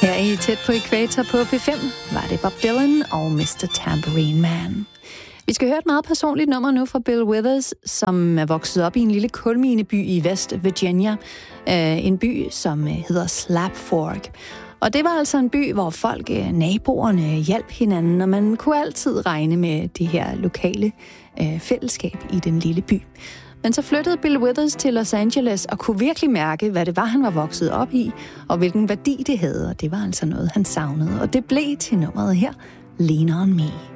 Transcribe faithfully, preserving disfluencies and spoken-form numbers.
Her i Tæt på Ækvator på P fem var det Bob Dylan og mister Tambourine Man. Vi skal høre et meget personligt nummer nu fra Bill Withers, som er vokset op i en lille kulmineby i West Virginia. En by, som hedder Slap Fork. Og det var altså en by, hvor folk, naboerne, hjalp hinanden, og man kunne altid regne med det her lokale fællesskab i den lille by. Men så flyttede Bill Withers til Los Angeles og kunne virkelig mærke, hvad det var, han var vokset op i, og hvilken værdi det havde, og det var altså noget, han savnede. Og det blev til nummeret her, Lean on Me.